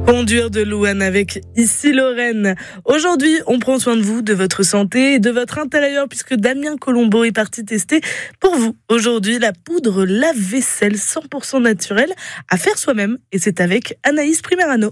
Conduire de Louane avec Ici Lorraine. Aujourd'hui, on prend soin de vous, de votre santé et de votre intérieur puisque Damien Colombo est parti tester pour vous. Aujourd'hui, la poudre lave-vaisselle 100% naturelle à faire soi-même. Et c'est avec Anaïs Primerano.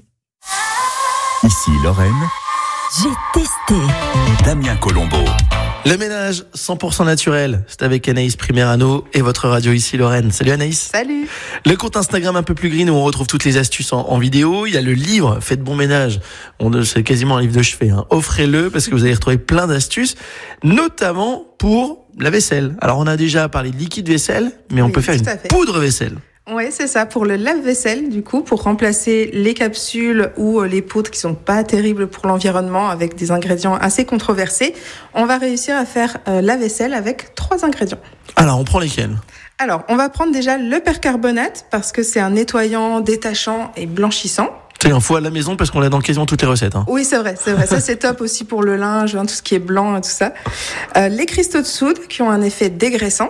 Ici Lorraine, J'ai testé. Damien Colombo. Le ménage 100% naturel, c'est avec Anaïs Primerano et votre radio Ici Lorraine. Salut Anaïs. Salut. Le compte Instagram un peu plus green où on retrouve toutes les astuces en vidéo. Il y a le livre Faites bon ménage. C'est quasiment un livre de chevet. Offrez-le parce que vous allez retrouver plein d'astuces, notamment pour la vaisselle. Alors on a déjà parlé de liquide vaisselle, mais on peut faire une poudre vaisselle. Oui, c'est ça, pour le lave-vaisselle, du coup, pour remplacer les capsules ou les poudres qui sont pas terribles pour l'environnement avec des ingrédients assez controversés, on va réussir à faire la vaisselle avec 3 ingrédients. Alors, on prend lesquels ? Alors, on va prendre déjà le percarbonate parce que c'est un nettoyant, détachant et blanchissant. C'est un faux à la maison parce qu'on l'a dans quasiment toutes les recettes. Oui, c'est vrai. Ça, c'est top aussi pour le linge, tout ce qui est blanc et tout ça. Les cristaux de soude qui ont un effet dégraissant.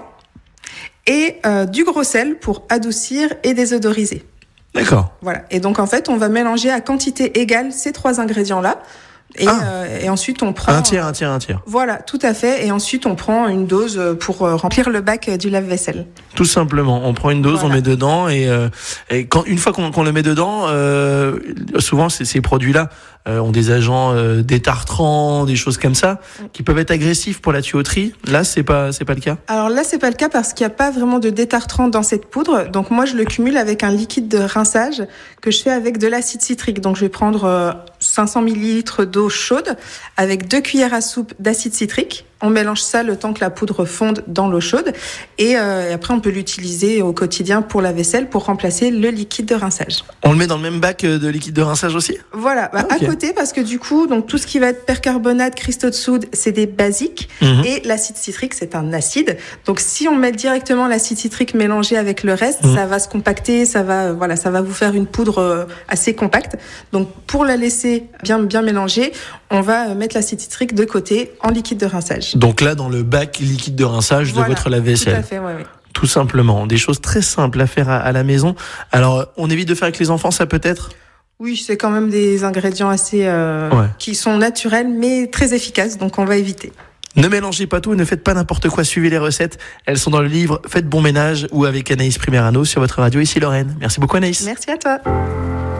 Et du gros sel pour adoucir et désodoriser. D'accord. Voilà. Et donc en fait, on va mélanger à quantité égale ces 3 ingrédients-là. Et ensuite, on prend... Un tiers. Voilà, tout à fait. Et ensuite, on prend une dose pour remplir le bac du lave-vaisselle. Tout simplement. On prend une dose, voilà. On met dedans. Et une fois qu'on le met dedans, souvent, ces produits-là ont des agents détartrants, des choses comme ça, qui peuvent être agressifs pour la tuyauterie. Là, c'est pas le cas. Alors là, c'est pas le cas parce qu'il n'y a pas vraiment de détartrant dans cette poudre. Donc moi, je le cumule avec un liquide de rinçage que je fais avec de l'acide citrique. Donc je vais prendre 500 millilitres d'eau chaude avec 2 cuillères à soupe d'acide citrique. On mélange ça le temps que la poudre fonde dans l'eau chaude et après on peut l'utiliser au quotidien pour la vaisselle pour remplacer le liquide de rinçage. On le met dans le même bac de liquide de rinçage aussi ? Voilà, okay. À côté parce que du coup donc tout ce qui va être percarbonate, cristaux de soude, c'est des basiques et l'acide citrique c'est un acide. Donc si on met directement l'acide citrique mélangé avec le reste, ça va se compacter, ça va vous faire une poudre assez compacte. Donc pour la laisser bien mélangée, on va mettre l'acide citrique de côté en liquide de rinçage. Donc là, dans le bac liquide de rinçage de votre lave-vaisselle. Tout à fait, oui. Tout simplement. Des choses très simples à faire à la maison. Alors, on évite de faire avec les enfants, ça peut être ? Oui, c'est quand même des ingrédients assez qui sont naturels, mais très efficaces, donc on va éviter. Ne mélangez pas tout, ne faites pas n'importe quoi, suivez les recettes. Elles sont dans le livre Faites bon ménage ou avec Anaïs Primerano sur votre radio Ici Lorraine. Merci beaucoup Anaïs. Merci à toi.